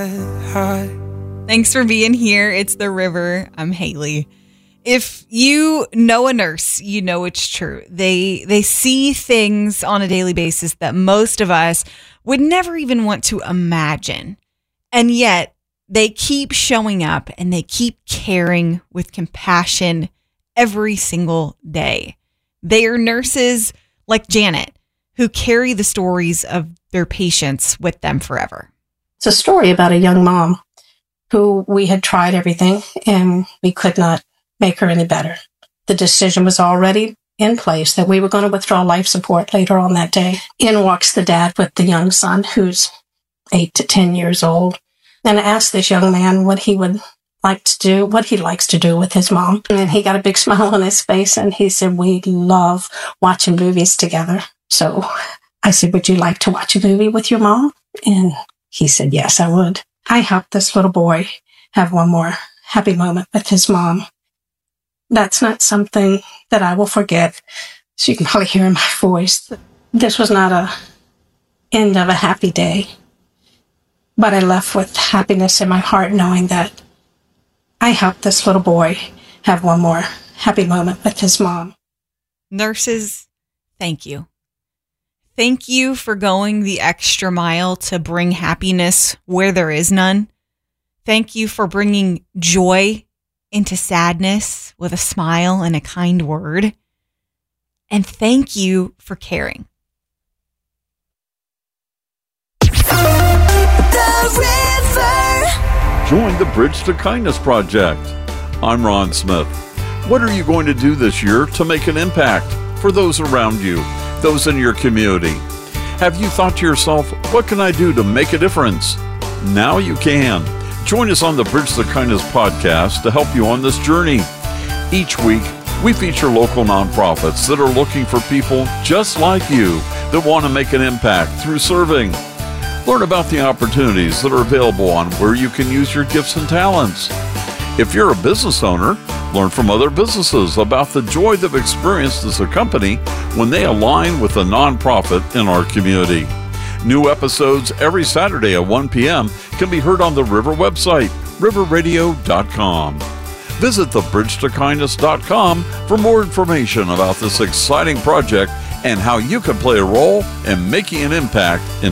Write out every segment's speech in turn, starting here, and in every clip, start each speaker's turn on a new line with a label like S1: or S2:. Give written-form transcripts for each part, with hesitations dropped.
S1: high.
S2: Thanks for being here. It's The River. I'm Haley. If you know a nurse, you know it's true. They see things on a daily basis that most of us would never even want to imagine. And yet they keep showing up and they keep caring with compassion every single day. They are nurses like Janet, who carry the stories of their patients with them forever.
S3: It's a story about a young mom who we had tried everything and we could not make her any better. The decision was already in place that we were going to withdraw life support later on that day. In walks the dad with the young son, who's 8 to 10 years old, and asked this young man what he would like to do, what he likes to do with his mom. And he got a big smile on his face and he said, "We love watching movies together." So I said, "Would you like to watch a movie with your mom?" And he said, "Yes, I would." I helped this little boy have one more happy moment with his mom. That's not something that I will forget. So you can probably hear in my voice. This was not a end of a happy day, but I left with happiness in my heart knowing that I helped this little boy have one more happy moment with his mom.
S2: Nurses, thank you. Thank you for going the extra mile to bring happiness where there is none. Thank you for bringing joy into sadness with a smile and a kind word. And thank you for caring.
S4: The River.
S5: Join the Bridge to Kindness Project. I'm Ron Smith. What are you going to do this year to make an impact for those around you, those in your community? Have you thought to yourself, what can I do to make a difference? Now you can. Join us on the Bridge to Kindness podcast to help you on this journey. Each week, we feature local nonprofits that are looking for people just like you that want to make an impact through serving. Learn about the opportunities that are available on where you can use your gifts and talents. If you're a business owner, learn from other businesses about the joy they've experienced as a company when they align with a nonprofit in our community. New episodes every Saturday at 1 p.m. can be heard on the River website, riverradio.com. Visit thebridgetokindness.com for more information about this exciting project and how you can play a role in making an impact in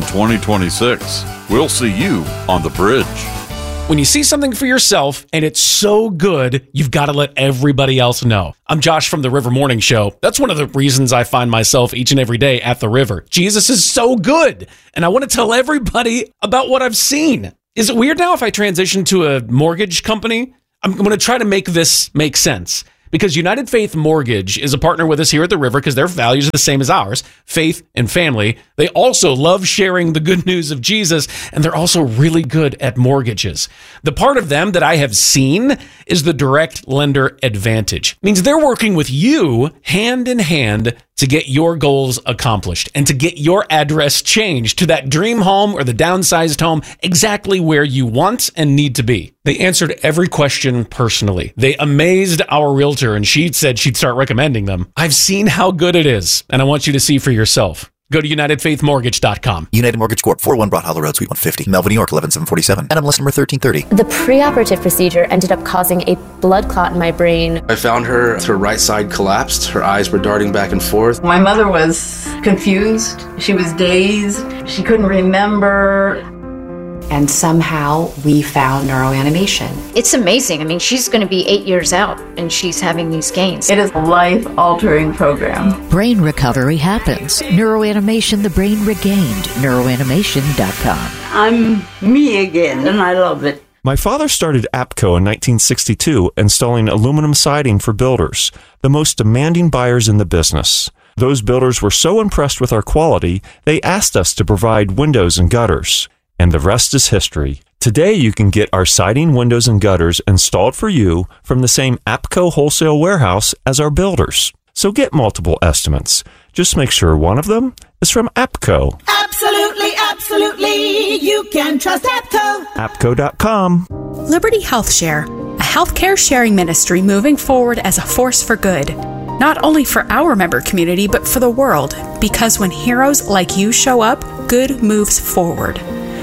S5: 2026. We'll see you on the bridge.
S6: When you see something for yourself and it's so good, you've got to let everybody else know. I'm Josh from the River Morning Show. That's one of the reasons I find myself each and every day at the river. Jesus is so good, and I want to tell everybody about what I've seen. Is it weird now if I transition to a mortgage company? I'm going to try to make this make sense. Because United Faith Mortgage is a partner with us here at the River because their values are the same as ours, faith and family. They also love sharing the good news of Jesus, and they're also really good at mortgages. The part of them that I have seen is the direct lender advantage. It means they're working with you hand in hand to get your goals accomplished and to get your address changed to that dream home or the downsized home exactly where you want and need to be. They answered every question personally. They amazed our realtor, and she said she'd start recommending them. I've seen how good it is, and I want you to see for yourself. Go to UnitedFaithMortgage.com.
S7: United Mortgage Corp., 401 Broad Hollow Road, Suite 150, Melville, New York, 11747. NMLS number 1330.
S8: The preoperative procedure ended up causing a blood clot in my brain.
S9: I found her right side collapsed. Her eyes were darting back and forth.
S10: My mother was confused. She was dazed. She couldn't remember.
S11: And somehow we found neuroanimation.
S12: It's amazing. I mean, she's going to be 8 years out and she's having these gains.
S10: It is a life-altering program.
S13: Brain recovery happens. Neuroanimation, the brain regained. Neuroanimation.com.
S10: I'm me again, and I love it.
S14: My father started APCO in 1962, installing aluminum siding for builders, the most demanding buyers in the business. Those builders were so impressed with our quality, they asked us to provide windows and gutters. And the rest is history. Today, you can get our siding, windows, and gutters installed for you from the same APCO wholesale warehouse as our builders. So get multiple estimates. Just make sure one of them is from APCO.
S4: Absolutely, absolutely. You can trust APCO.
S14: APCO.com.
S15: Liberty Health Share, a healthcare sharing ministry moving forward as a force for good. Not only for our member community, but for the world. Because when heroes like you show up, good moves forward.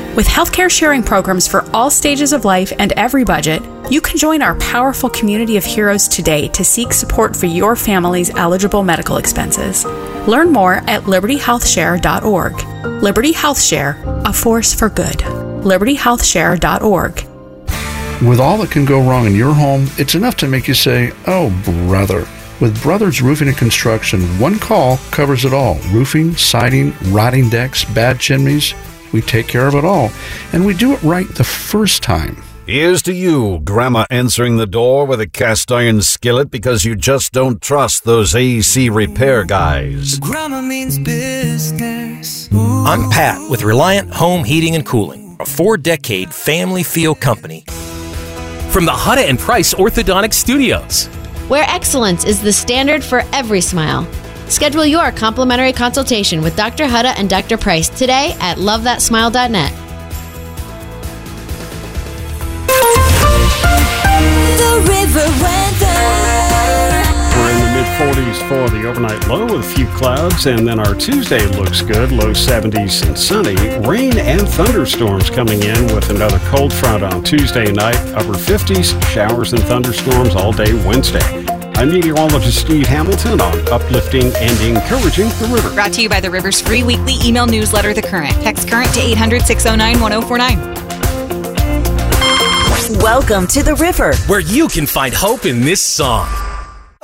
S15: With healthcare sharing programs for all stages of life and every budget, you can join our powerful community of heroes today to seek support for your family's eligible medical expenses. Learn more at libertyhealthshare.org. Liberty Health Share, a force for good. libertyhealthshare.org.
S1: With all that can go wrong in your home, it's enough to make you say, "Oh, brother." With Brothers Roofing and Construction, one call covers it all. Roofing, siding, rotting decks, bad chimneys. We take care of it all. And we do it right the first time.
S16: Here's to you, Grandma answering the door with a cast iron skillet because you just don't trust those AC repair guys.
S17: Grandma means business. I'm Pat with Reliant Home Heating and Cooling, a 4-decade family feel company. From the Hutta and Price Orthodontic Studios,
S18: where excellence is the standard for every smile. Schedule your complimentary consultation with Dr. Hutta and Dr. Price today at lovethatsmile.net.
S4: The River Weather.
S19: We're in the mid-40s for the overnight low with a few clouds, and then our Tuesday looks good, low 70s and sunny. Rain and thunderstorms coming in with another cold front on Tuesday night, upper 50s, showers and thunderstorms all day Wednesday. I'm meteorologist Steve Hamilton on uplifting and encouraging the river.
S2: Brought to you by the River's free weekly email newsletter, The Current. Text Current to 800-609-1049.
S4: Welcome to The River,
S17: where you can find hope in this song.